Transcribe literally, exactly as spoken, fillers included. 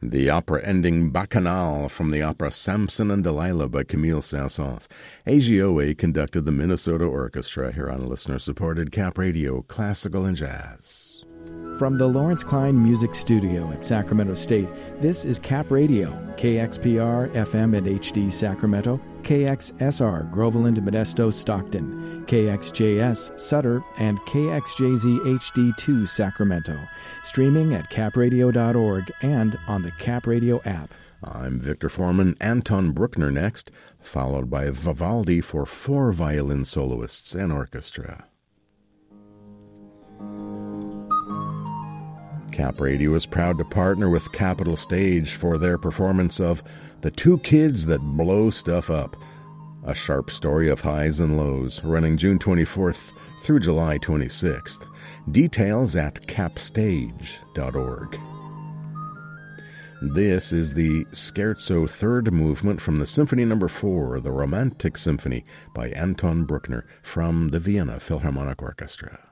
The opera ending Bacchanal from the opera Samson and Delilah by Camille Saint-Saëns. A G O A conducted the Minnesota Orchestra here on listener-supported Cap Radio, Classical and Jazz. From the Lawrence Klein Music Studio at Sacramento State, this is Cap Radio, K X P R F M and H D Sacramento, K X S R Groveland, Modesto, Stockton, K X J S Sutter, and K X J Z H D two Sacramento. Streaming at cap radio dot org and on the Cap Radio app. I'm Victor Foreman. Anton Bruckner next, followed by Vivaldi for four violin soloists and orchestra. Cap Radio is proud to partner with Capitol Stage for their performance of The Two Kids That Blow Stuff Up, a sharp story of highs and lows, running June twenty-fourth through July twenty-sixth. Details at cap stage dot org. This is the Scherzo third movement from the Symphony Number four, the Romantic Symphony by Anton Bruckner from the Vienna Philharmonic Orchestra.